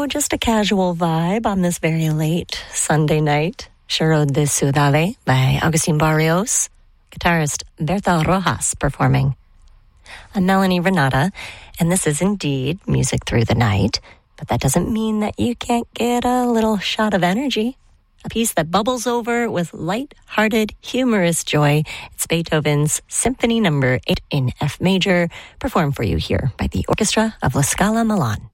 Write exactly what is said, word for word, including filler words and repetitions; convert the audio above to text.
So just a casual vibe on this very late Sunday night. Choro de Ciudad by Agustin Barrios. Guitarist Berta Rojas performing. I'm Melanie Renata, and this is indeed Music Through the Night. But that doesn't mean that you can't get a little shot of energy. A piece that bubbles over with light-hearted, humorous joy. It's Beethoven's Symphony Number eight in F major, performed for you here by the Orchestra of La Scala Milan.